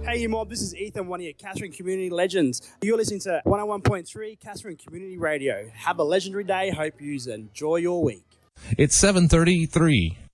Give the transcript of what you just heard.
Hey, you mob, this is Ethan, one of your Katherine Community Legends. You're listening to 101.3 Katherine Community Radio. Have a legendary day. Hope you enjoy your week. It's 7:33.